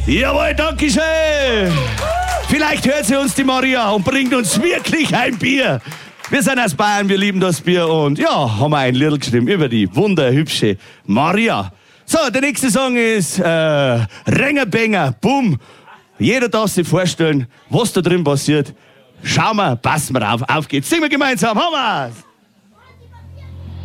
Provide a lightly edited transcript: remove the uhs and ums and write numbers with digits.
Jawohl, danke schön. Vielleicht hört sie uns die Maria und bringt uns wirklich ein Bier. Wir sind aus Bayern, wir lieben das Bier und ja, haben wir ein Lied geschrieben über die wunderhübsche Maria. So, der nächste Song ist Rengerbenger, Boom. Jeder darf sich vorstellen, was da drin passiert. Schauen wir, passen wir auf geht's. Singen wir gemeinsam, haben wir's!